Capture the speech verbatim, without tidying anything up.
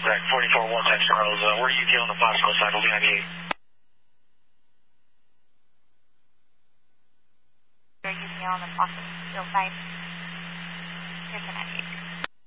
contact forty-four one ten Charles. Uh, where are you on the Foxtrot side of ninety-eight? Are you on the Foxtrot side? Here's the ninety-eight.